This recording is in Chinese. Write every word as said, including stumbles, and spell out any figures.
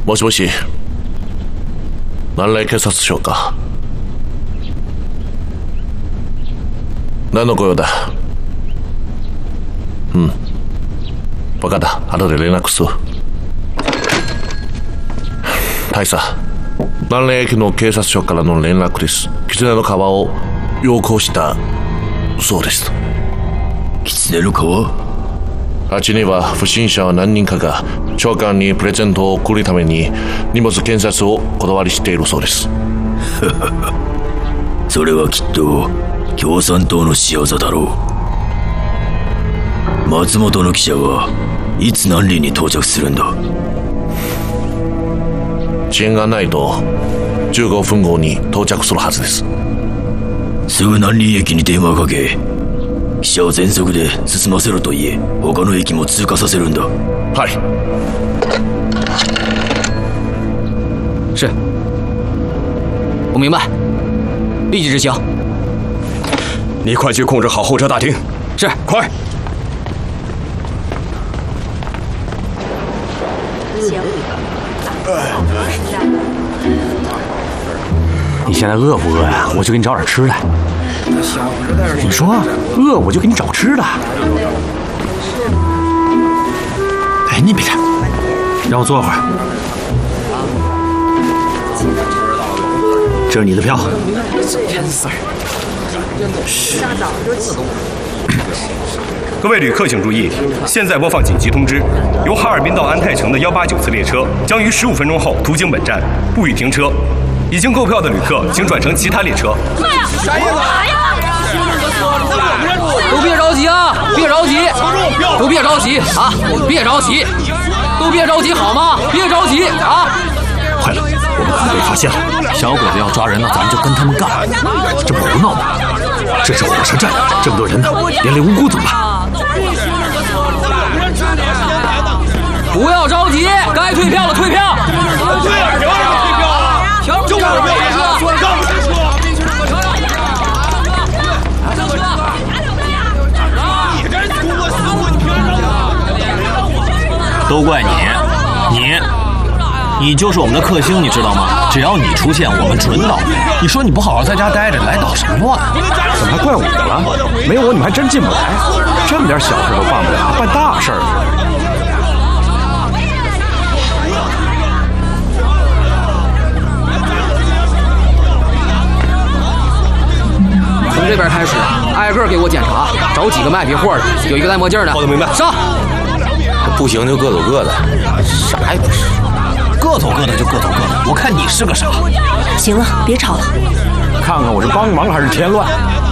もしもし、南来警察署か。何の御用だ。うん、分かった。後で連絡する。大佐、南来駅の警察署からの連絡です。狐の皮を要求したそうです。 狐の皮？ あっちには不審者は何人かが長官にプレゼントを送るために荷物検察を断りしているそうです。 それはきっと共産党の仕業だろう。松本の記者はいつ南林に到着するんだ？ 遅延がないとじゅうごふんごに到着するはずです。 すぐ南林駅に電話をかけ、記者を全速で進ませろと言え、他の駅も通過させるんだ。 はい。 是，我明白，立即执行。 你快去控制好候车大厅。 是， 快。 你现在饿不饿呀？我就给你找点吃的。你说饿我就给你找吃的。哎，你别看，让我坐会儿。这是你的票。 各位旅客请注意，现在播放紧急通知：由哈尔滨到安泰城的幺八九次列车将于十五分钟后途经本站，不予停车。已经购票的旅客请转乘其他列车。 妈呀！啥呀？ 都别着急啊，别着急，都别着急啊，别着急，都别着急好吗？别着急啊！ 坏了，我们可能被发现了。小鬼子要抓人呢，咱们就跟他们干，这不胡闹吗？这是火车站，这么多人呢，连累无辜怎么办？ 不要着急，该退票的退票。 退啊！凭什么退票啊？就我们这车，坐上车。 上车！ 你这人图我死我，你凭什么？ 都怪你，你，你就是我们的克星，你知道吗？只要你出现，我们准倒霉。你说你不好好在家待着，来捣什么乱？ 怎么还怪我了？没有我你们还真进不来。这么点小事都办不了，办大事儿了。 从这边开始，挨个给我检查，找几个卖皮货的，有一个戴墨镜的。 好的，明白。 上。 不行就各走各的，啥也不是。 各走各的就各走各的，我看你是个啥。 行了，别吵了。 看看我是帮忙还是添乱？